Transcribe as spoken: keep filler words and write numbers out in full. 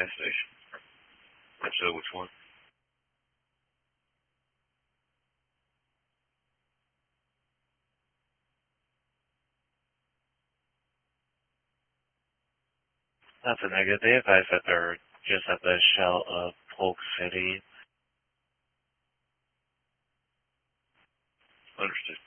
gas station. If so, which one? That's a negative. They advise that they're just at the shell of Polk City. Understood.